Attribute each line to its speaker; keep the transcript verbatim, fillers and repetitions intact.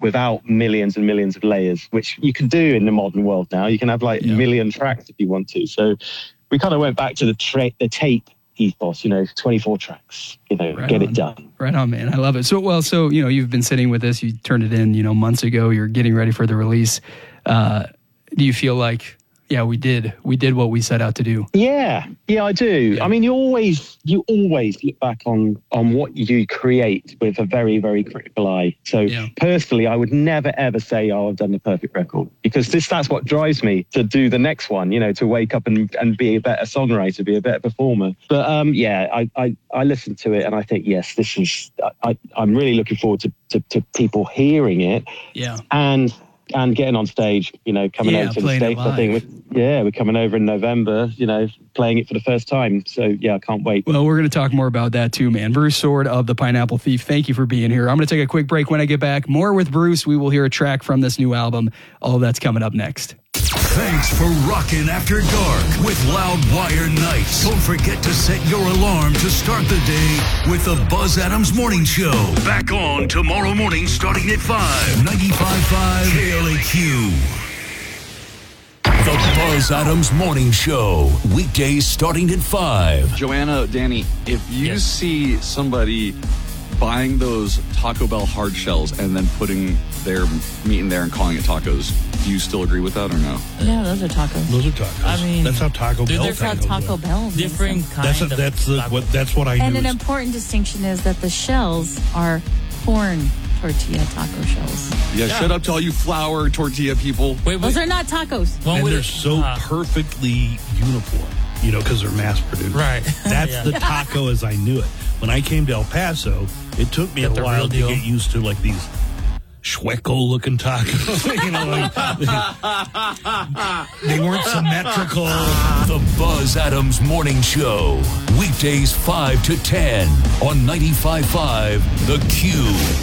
Speaker 1: without millions and millions of layers, which you can do in the modern world now. You can have like yeah. a million tracks if you want to. So we kind of went back to the, tra- the tape ethos, you know, twenty-four tracks, you know, right get on. It done.
Speaker 2: Right on, man. I love it. So, well, so, you know, you've been sitting with this, you turned it in, you know, months ago, you're getting ready for the release. Uh, do you feel like, yeah, we did, we did what we set out to do?
Speaker 1: Yeah, yeah, I do. Yeah. I mean, you always, you always look back on, on what you create with a very, very critical eye. So yeah. personally, I would never, ever say, oh, I've done the perfect record, because this, that's what drives me to do the next one, you know, to wake up and, and be a better songwriter, be a better performer. But um, yeah, I, I, I listen to it and I think, yes, this is, I, I'm really looking forward to, to, to people hearing it.
Speaker 2: Yeah.
Speaker 1: And, and getting on stage, you know, coming
Speaker 2: yeah,
Speaker 1: over to the States, I think. Yeah, we're coming over in November, you know, playing it for the first time. So, yeah, I can't wait.
Speaker 2: Well, we're going to talk more about that too, man. Bruce Soord of the Pineapple Thief, thank you for being here. I'm going to take a quick break. When I get back, more with Bruce. We will hear a track from this new album. All of that's coming up next.
Speaker 3: Thanks for rocking After Dark with Loudwire Nights. Don't forget to set your alarm to start the day with the Buzz Adams Morning Show. Back on tomorrow morning starting at five. ninety-five point five K L A Q. The Buzz Adams Morning Show. Weekdays starting at five.
Speaker 4: Joanna, Danny, if you yes. see somebody buying those Taco Bell hard shells and then putting their meat in there and calling it tacos, do you still agree with that or no?
Speaker 5: Yeah, those are tacos.
Speaker 6: Those are tacos.
Speaker 7: I mean,
Speaker 6: that's how Taco Bell.
Speaker 5: That's how Taco Bell.
Speaker 7: Different kind
Speaker 6: that's a,
Speaker 7: of.
Speaker 6: That's the, what. That's what I.
Speaker 5: And
Speaker 6: knew
Speaker 5: an
Speaker 6: is,
Speaker 5: important distinction is that the shells are corn tortilla taco shells.
Speaker 4: Yeah, yeah. Shut up to all you flour tortilla people.
Speaker 5: Wait, wait. Those are not tacos.
Speaker 6: And they're so uh, perfectly uniform, you know, because they're mass produced.
Speaker 7: Right.
Speaker 6: That's
Speaker 7: yeah.
Speaker 6: the taco as I knew it. When I came to El Paso, it took me
Speaker 7: Get
Speaker 6: a while to get used to like these Schweckel-looking tacos. You know, like, they, they weren't symmetrical.
Speaker 3: The Buzz Adams Morning Show. Weekdays five to ten on ninety-five point five The Q.